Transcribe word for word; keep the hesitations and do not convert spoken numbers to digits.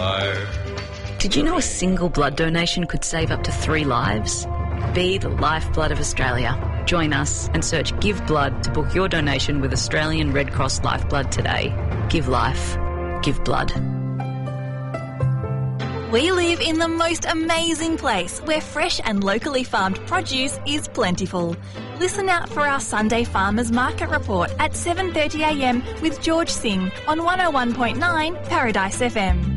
fire. Did you know a single blood donation could save up to three lives? Be the lifeblood of Australia. Join us and search Give Blood to book your donation with Australian Red Cross Lifeblood today. Give life. Give blood. We live in the most amazing place where fresh and locally farmed produce is plentiful. Listen out for our Sunday Farmers Market Report at seven thirty a m with George Singh on one oh one point nine Paradise F M.